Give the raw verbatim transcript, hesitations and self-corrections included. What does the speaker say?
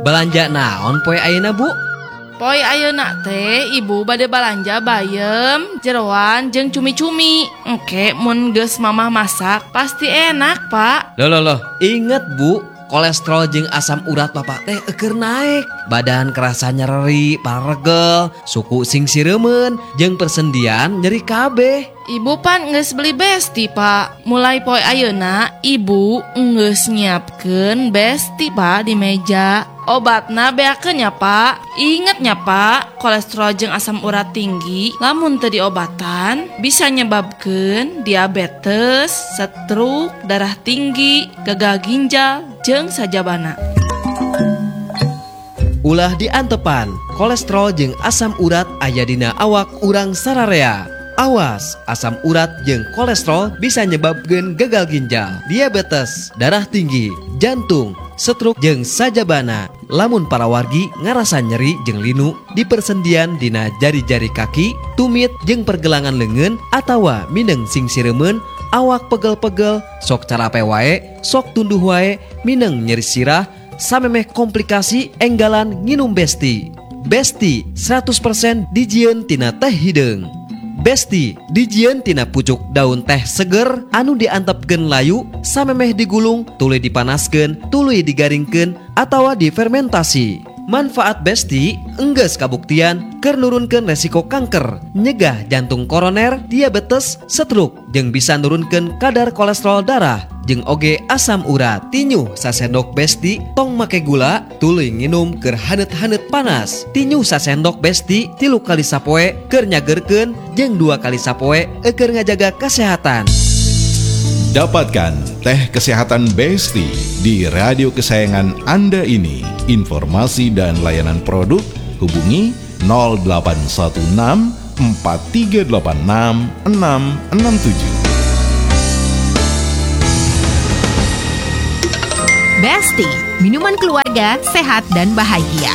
Belanja naon poe ayeuna Bu? Poe ayeuna teh ibu bade balanja bayem, jeroan jeung cumi-cumi. Engke mun geus mamah masak pasti enak, Pak. Loh loh loh, inget Bu, kolesterol jeung asam urat Bapak teh keur naik. Badan kerasa nyeri, paregel, suku sing siremen, jeung persendian nyeri kabeh. Ibu pan geus beli Besti, Pak. Mulai poe ayeuna ibu geus nyiapkeun Besti, Pak, di meja. Obatna beakeun nya, Pak. Ingat nya, Pak, kolesterol jeung asam urat tinggi lamun teu diobatan bisa nyebabkeun diabetes, stroke, darah tinggi, gagal ginjal, jeung sajabana. Ulah diantepan, kolesterol jeung asam urat aya dina awak urang sararea. Awas, asam urat jeung kolesterol bisa nyebabkeun gagal ginjal, diabetes, darah tinggi, jantung, stroke jeung sajabana. Lamun para wargi ngarasa nyeri jeung linu di persendian dina jari-jari kaki, tumit jeung pergelangan leungeun atawa mindeng sing siremen, awak pegel-pegel, sok carape wae, sok tunduh wae, mindeng nyeri sirah, samemeh komplikasi enggalan nginum Besti. Besti seratus persen dijieun tina teh hideung. Besti dijieun tina pucuk daun teh seger anu diantepkeun layu samemeh digulung, tuluy dipanaskeun, tuluy digaringkeun atawa difermentasi. Manfaat Besti enggeus kabuktian keur nurunkeun resiko kanker, nyegah jantung koroner, diabetes, stroke, jeung bisa nurunkeun kadar kolesterol darah jeung oge asam urat. Tinyuh sasendok Besti tong make gula, tuluy nginum keur haneut-haneut panas. Tinyuh sasendok Besti tilu kali sapoe keur nyageurkeun jeung dua kali sapoe keur ngajaga kesehatan. Dapatkan teh kesehatan Besti di radio kesayangan Anda ini. Informasi dan layanan produk hubungi nol delapan satu enam empat tiga delapan enam enam enam tujuh. Besti, minuman keluarga sehat dan bahagia.